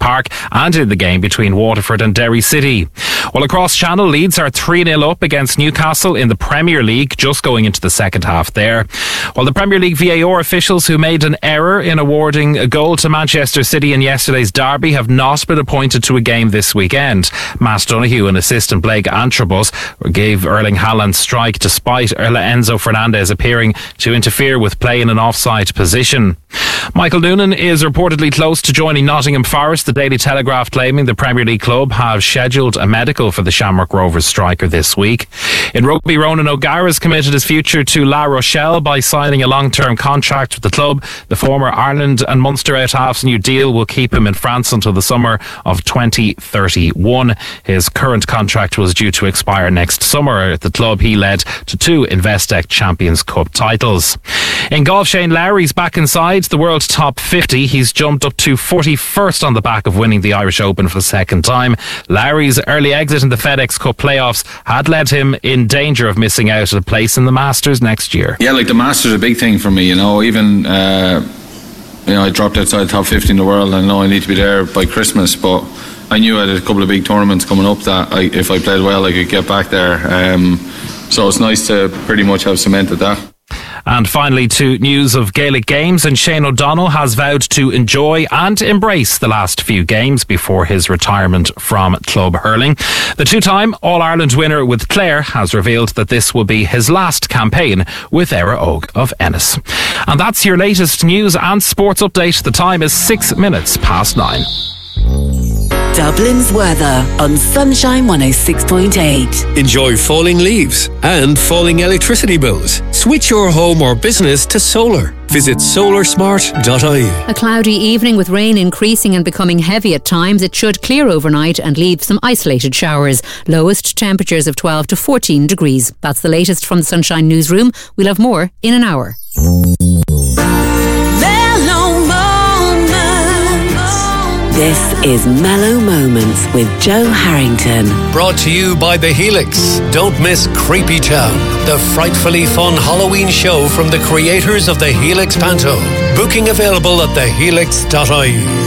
Park and in the game between Waterford and Derry City. Well, across Channel, Leeds are 3-0 up against Newcastle in the Premier League, just going into the second half there. Well, the Premier League VAR officials who made an error in awarding a goal to Manchester City in yesterday's derby have not been appointed to a game this weekend. Matt Donoghue and assistant Blake Antrobus gave Erling Haaland strike despite Enzo Fernandez appearing to interfere with play in an offside position. Michael Noonan is reportedly close to joining Nottingham Forest. The Daily Telegraph claiming the Premier League club have scheduled a medical for the Shamrock Rovers striker this week. In rugby, Ronan O'Gara has committed his future to La Rochelle by signing a long-term contract with the club. The former Ireland and Munster out-half's new deal will keep him in France until the summer of 2031. His current contract was due to expire next summer. At the club, he led to 2 Investec Champions Cup titles. In golf, Shane Lowry's back inside the world top 50. He's jumped up to 41st on the back of winning the Irish Open for the second time. Lowry's early exit in the FedEx Cup playoffs had led him in danger of missing out at a place in the Masters next year. Yeah, like the Masters is a big thing for me, even I dropped outside the top 50 in the world. I know I need to be there by Christmas, but I knew I had a couple of big tournaments coming up that if I played well I could get back there, so it's nice to pretty much have cemented that. And finally, to news of Gaelic games, and Shane O'Donnell has vowed to enjoy and embrace the last few games before his retirement from club hurling. The 2-time All-Ireland winner with Clare has revealed that this will be his last campaign with Éire Óg of Ennis. And that's your latest news and sports update. The time is 6 minutes past 9. Dublin's weather on Sunshine 106.8. Enjoy falling leaves and falling electricity bills. Switch your home or business to solar. Visit solarsmart.ie. A cloudy evening with rain increasing and becoming heavy at times. It should clear overnight and leave some isolated showers. Lowest temperatures of 12 to 14 degrees. That's the latest from the Sunshine Newsroom. We'll have more in an hour. This is Mellow Moments with Joe Harrington. Brought to you by The Helix. Don't miss Creepy Town, the frightfully fun Halloween show from the creators of The Helix Panto. Booking available at thehelix.ie.